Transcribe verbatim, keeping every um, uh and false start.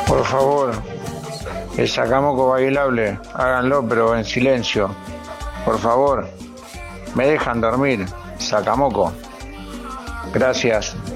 Por favor, el sacamoco bailable, háganlo pero en silencio. Por favor, me dejan dormir, sacamoco. Gracias.